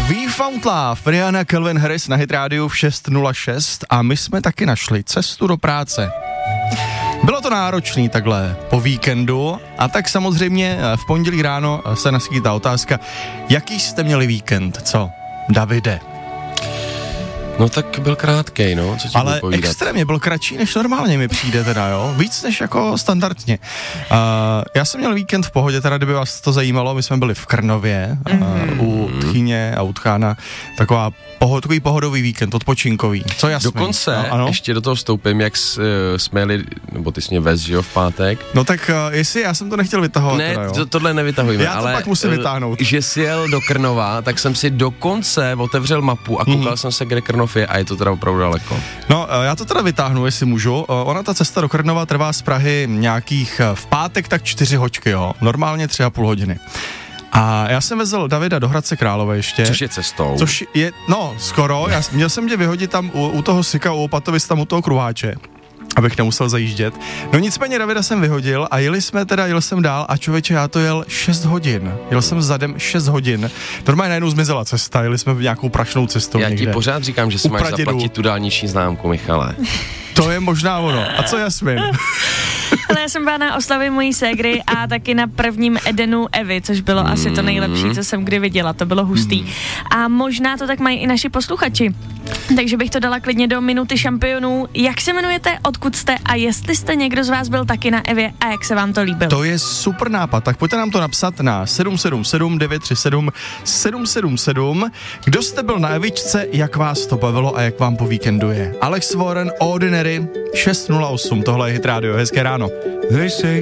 We Found Love, Rihanna, Calvin Harris na Hit Radio v 6:06 a my jsme taky našli cestu do práce. Bylo to náročný takhle po víkendu a tak samozřejmě v pondělí ráno se naskýtá otázka, jaký jste měli víkend, co, Davide? No tak byl krátkej, no, co ti budu Ale povídat. extrémně, byl kratší, než normálně mi přijde teda, jo, víc než jako standardně. Já jsem měl víkend v pohodě, teda kdyby vás to zajímalo, my jsme byli v Krnově, u tchyně a u tchána, takový pohodový víkend, odpočinkový, co jasný. Dokonce, ano? ještě do toho vstoupím, jak jsme jeli, nebo ty jsi mě vez, že jo, v pátek. No tak jestli já jsem to nechtěl vytahovat. Ne, teda, jo? tohle nevytahujeme, Já to ale pak musím vytáhnout. Že jsi jel do Krnova, tak jsem si dokonce otevřel mapu a koukal jsem se, kde Krnov je a je to teda opravdu daleko. No, já to teda vytáhnu, jestli můžu. Ona ta cesta do Krnova trvá z Prahy nějakých v pátek tak 4 hoďky, jo. Normálně 3,5 hodiny. A já jsem vezl Davida do Hradce Králové ještě. Což je cestou. Což je, no, skoro. Měl jsem tě vyhodit tam u toho Sika, u Opatovic, tam u toho kruháče, abych nemusel zajíždět. No nicméně Davida jsem vyhodil a jel jsem dál a člověče, já to jel 6 hodin. Jel jsem zadem 6 hodin. Normálně najednou zmizela cesta, jeli jsme v nějakou prašnou cestou Já někde. ti pořád říkám, že si máš zaplatit tu dálniční známku, Michale. To je možná ono. A co Jasmin? Ale já jsem byla na oslavě mojí ségry a taky na prvním Edenu Evy, což bylo asi to nejlepší, co jsem kdy viděla, to bylo hustý. A možná to tak mají i naši posluchači. Takže bych to dala klidně do minuty šampionů. Jak se jmenujete, odkud jste a jestli jste někdo z vás byl taky na Evě a jak se vám to líbilo? To je super nápad, tak pojďte nám to napsat na 777 937 777. Kdo jste byl na Evičce, jak vás to bavilo a jak vám po víkendu je? Alex Warren, Ordinary, 6:08, tohle je Hit Radio, hezké ráno.